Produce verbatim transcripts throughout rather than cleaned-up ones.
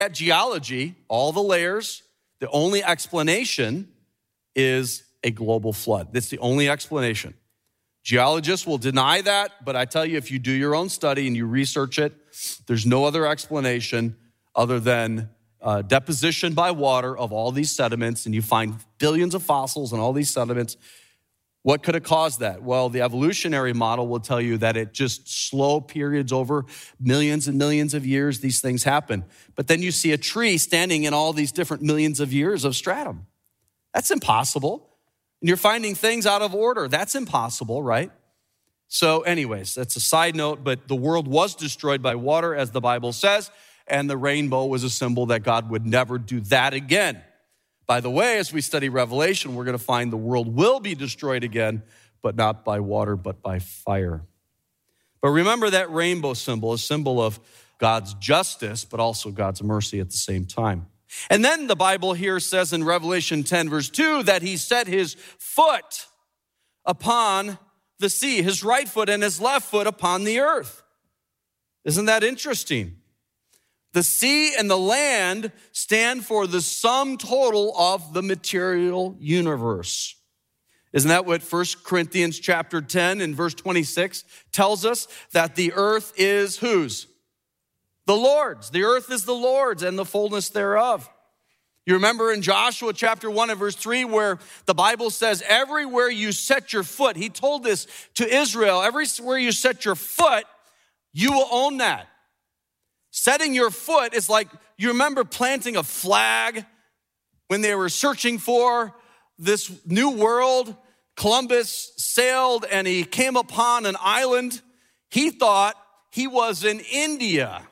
At geology, all the layers, the only explanation is a global flood. That's the only explanation. Geologists will deny that, but I tell you, if you do your own study and you research it, there's no other explanation other than uh, deposition by water of all these sediments, and you find billions of fossils and all these sediments. What could have caused that? Well, the evolutionary model will tell you that it just slow periods over millions and millions of years, these things happen. But then you see a tree standing in all these different millions of years of stratum. That's impossible. And you're finding things out of order. That's impossible, right? So anyways, that's a side note, but the world was destroyed by water, as the Bible says, and the rainbow was a symbol that God would never do that again. By the way, as we study Revelation, we're going to find the world will be destroyed again, but not by water, but by fire. But remember that rainbow symbol, a symbol of God's justice, but also God's mercy at the same time. And then the Bible here says in Revelation ten, verse two, that he set his foot upon the sea, his right foot and his left foot upon the earth. Isn't that interesting? The sea and the land stand for the sum total of the material universe. Isn't that what First Corinthians chapter ten and verse twenty-six tells us? That the earth is whose? The Lord's. The earth is the Lord's and the fullness thereof. You remember in Joshua chapter one and verse three where the Bible says, everywhere you set your foot, he told this to Israel, everywhere you set your foot, you will own that. Setting your foot is like, you remember planting a flag when they were searching for this new world? Columbus sailed and he came upon an island. He thought he was in India.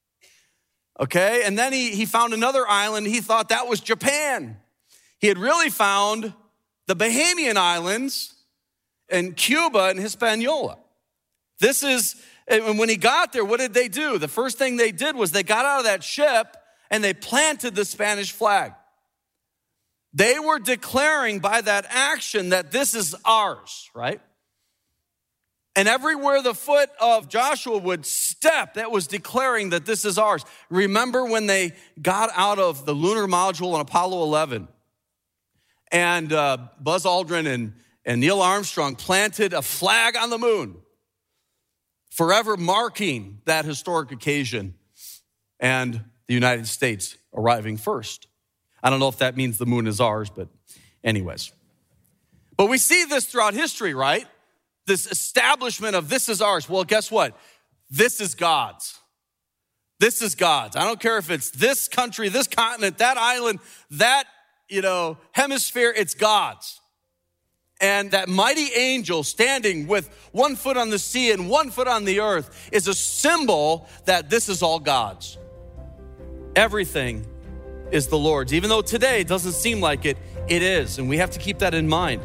Okay, and then he, he found another island. He thought that was Japan. He had really found the Bahamian Islands and Cuba and Hispaniola. This is, and when he got there, what did they do? The first thing they did was they got out of that ship and they planted the Spanish flag. They were declaring by that action that this is ours, right? And everywhere the foot of Joshua would step, that was declaring that this is ours. Remember when they got out of the lunar module on Apollo eleven and uh, Buzz Aldrin and, and Neil Armstrong planted a flag on the moon, forever marking that historic occasion and the United States arriving first. I don't know if that means the moon is ours, but anyways. But we see this throughout history, right? This establishment of this is ours. Well, guess what? This is God's. This is God's. I don't care if it's this country, this continent, that island, that, you know, hemisphere, it's God's. And that mighty angel standing with one foot on the sea and one foot on the earth is a symbol that this is all God's. Everything is the Lord's. Even though today it doesn't seem like it, it is. And we have to keep that in mind.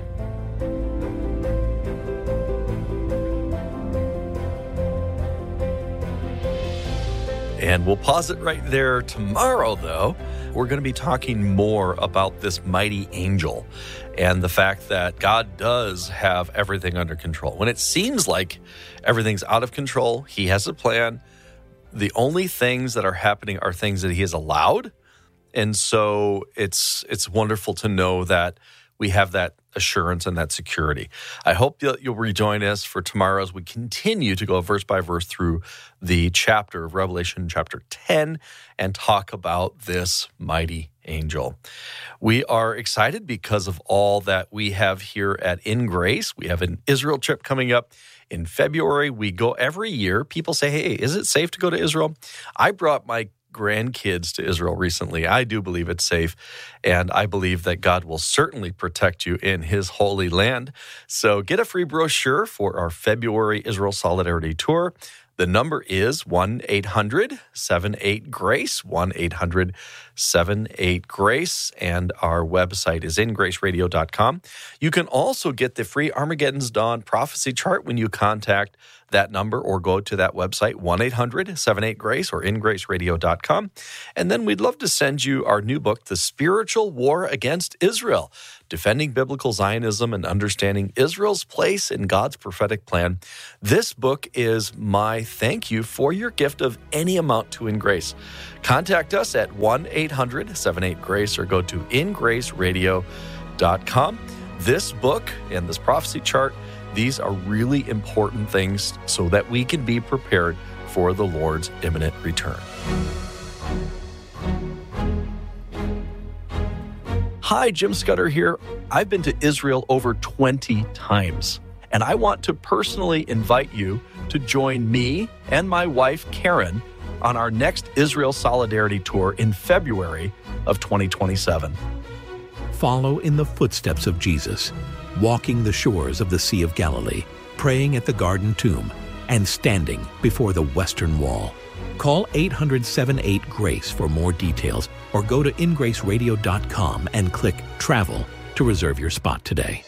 And we'll pause it right there. Tomorrow, though, we're going to be talking more about this mighty angel and the fact that God does have everything under control. When it seems like everything's out of control, he has a plan. The only things that are happening are things that he has allowed. And so it's it's wonderful to know that we have that assurance and that security. I hope that you'll rejoin us for tomorrow as we continue to go verse by verse through the chapter of Revelation, chapter ten, and talk about this mighty angel. We are excited because of all that we have here at In Grace. We have an Israel trip coming up in February. We go every year. People say, hey, is it safe to go to Israel? I brought my grandkids to Israel recently. I do believe it's safe, and I believe that God will certainly protect you in his holy land. So get a free brochure for our February Israel Solidarity Tour. The number is one eight hundred seven eight GRACE, one eight hundred seven eight GRACE, and our website is in grace radio dot com. You can also get the free Armageddon's Dawn prophecy chart when you contact that number or go to that website, one eight hundred seven eight grace or in grace radio dot com. And then we'd love to send you our new book, The Spiritual War Against Israel, Defending Biblical Zionism and Understanding Israel's Place in God's Prophetic Plan. This book is my thank you for your gift of any amount to In Grace. Contact us at one eight hundred seven eight grace or go to in grace radio dot com. This book and this prophecy chart, these are really important things so that we can be prepared for the Lord's imminent return. Hi, Jim Scudder here. I've been to Israel over twenty times, and I want to personally invite you to join me and my wife, Karen, on our next Israel Solidarity Tour in February of twenty twenty-seven. Follow in the footsteps of Jesus, walking the shores of the Sea of Galilee, praying at the Garden Tomb, and standing before the Western Wall. Call eight hundred seven eight grace for more details or go to in grace radio dot com and click Travel to reserve your spot today.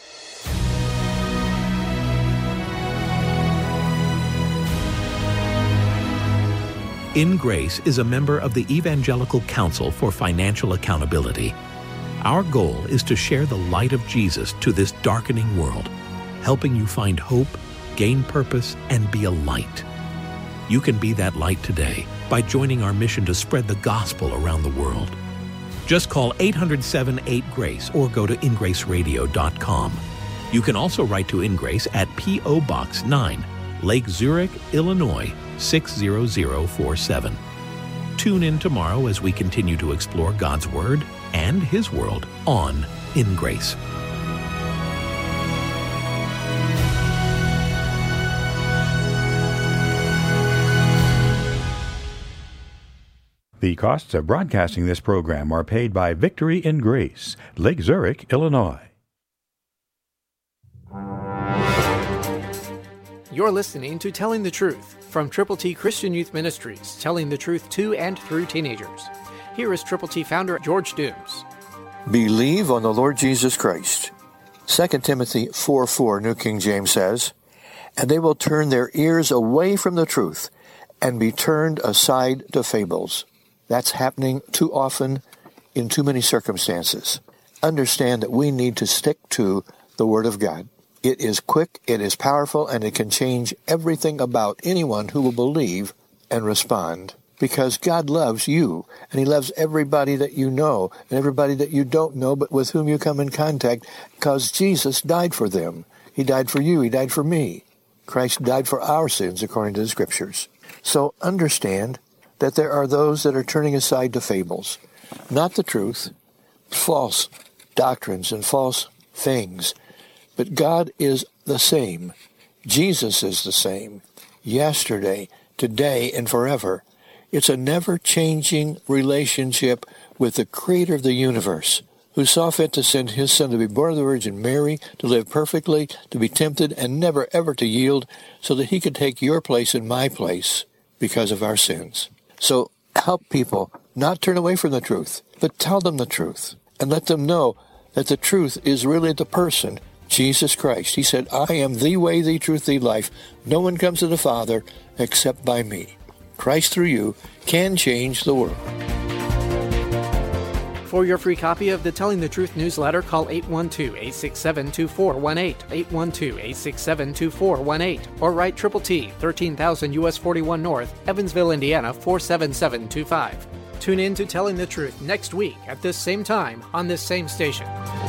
In Grace is a member of the Evangelical Council for Financial Accountability. Our goal is to share the light of Jesus to this darkening world, helping you find hope, gain purpose, and be a light. You can be that light today by joining our mission to spread the gospel around the world. Just call eight hundred seven eight grace or go to in grace radio dot com. You can also write to InGrace at P O Box nine, Lake Zurich, Illinois, six zero zero four seven. Tune in tomorrow as we continue to explore God's Word and His world on In Grace. The costs of broadcasting this program are paid by Victory in Grace, Lake Zurich, Illinois. You're listening to Telling the Truth from Triple T Christian Youth Ministries, telling the truth to and through teenagers. Here is Triple T founder George Dooms. Believe on the Lord Jesus Christ. Second Timothy four four, New King James says, "And they will turn their ears away from the truth and be turned aside to fables." That's happening too often in too many circumstances. Understand that we need to stick to the Word of God. It is quick, it is powerful, and it can change everything about anyone who will believe and respond. Because God loves you, and He loves everybody that you know, and everybody that you don't know, but with whom you come in contact, because Jesus died for them. He died for you, He died for me. Christ died for our sins, according to the Scriptures. So understand that there are those that are turning aside to fables, not the truth, false doctrines and false things. But God is the same. Jesus is the same, yesterday, today, and forever. It's a never-changing relationship with the Creator of the universe, who saw fit to send His Son to be born of the Virgin Mary, to live perfectly, to be tempted, and never ever to yield, so that He could take your place and my place because of our sins. So help people not turn away from the truth, but tell them the truth, and let them know that the truth is really the person, Jesus Christ. He said, "I am the way, the truth, the life. No one comes to the Father except by me." Christ through you can change the world. For your free copy of the Telling the Truth newsletter, call eight one two, eight six seven, two four one eight, eight one two, eight six seven, two four one eight, or write Triple T, thirteen thousand U S forty-one North, Evansville, Indiana, four seven seven two five. Tune in to Telling the Truth next week at this same time on this same station.